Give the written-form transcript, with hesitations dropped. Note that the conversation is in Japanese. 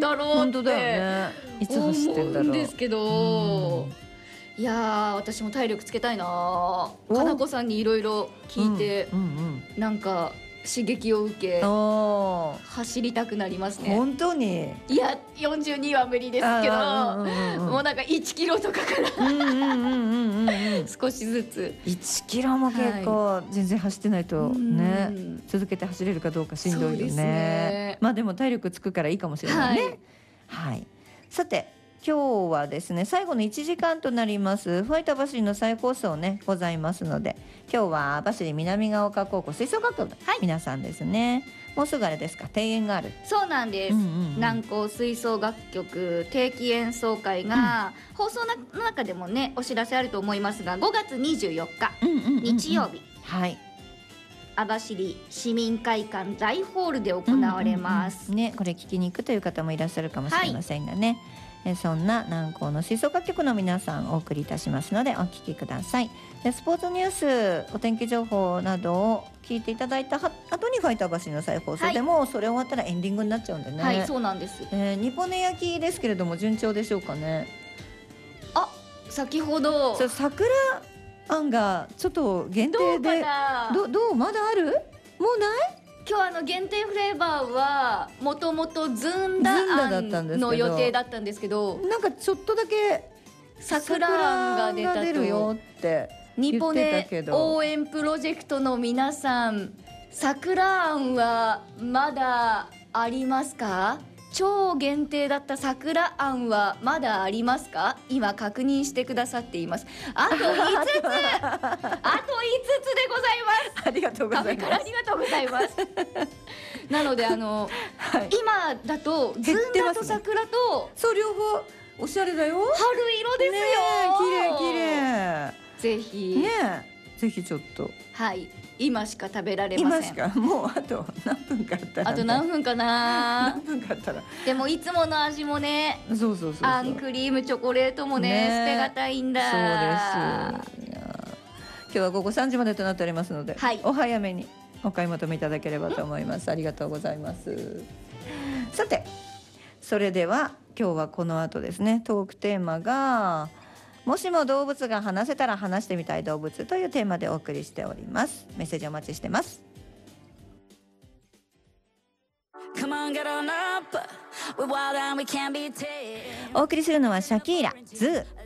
だろうって本当だよね。いつ走ってんだろう。 思うんですけど、いやー私も体力つけたいな。かなこさんにいろいろ聞いて、なんか刺激を受け走りたくなりますね。 本当に。 いや42は無理ですけど、もうなんか1キロとかから少しずつ。 1キロも結構全然走ってないとね、続けて走れるかどうかしんどいよね。まあでも体力つくからいいかもしれないね。はい。さて今日はですね最後の1時間となりますファイター走りの再放送ねございますので、今日は走り南ヶ丘高校吹奏楽部の皆さんですね。もうすぐあれですか、庭園がある。 そうなんです、南高吹奏楽局定期演奏会が、放送の中でもねお知らせあると思いますが、5月24日、日曜日、網走市民会館大ホールで行われます、 ね、これ聞きに行くという方もいらっしゃるかもしれませんがね、そんな南高の吹奏楽局の皆さんお送りいたしますのでお聞きください。でスポーツニュースお天気情報などを聞いていただいた後にファイター走りの再放送でも、それ終わったらエンディングになっちゃうんでね。 はい、そうなんです。 日本の焼きですけれども順調でしょうかね。 あ、先ほど桜あんがちょっと限定でどうまだある？もうない？ 今日限定フレーバーはもともとずんだあんの予定だったんですけど、 なんかちょっとだけ桜あんが出たと。 出るよってニポネ応援プロジェクトの皆さん、桜あんはまだありますか？超限定だった桜あんはまだありますか？今確認してくださっています。あと5つあと5つでございます。 ありがとうございます。 ありがとうございますなので今だとずんだと桜と、 そう両方おしゃれだよ。 春色ですよ。 綺麗綺麗。 ぜひぜひちょっと今しか食べられません。 今しか、もうあと何分かあったら、 あと何分かな何分かあったら。 でもいつもの味もね、 そうあんクリームチョコレートもね捨てがたいんだ。 そうです。今日は午後3時までとなっておりますので、お早めにお買い求めいただければと思います。ありがとうございます。さてそれでは今日はこの後ですね、トークテーマがもしも動物が話せたら話してみたい動物というテーマでお送りしております。メッセージお待ちしてます。お送りするのはシャキーラ、ズー、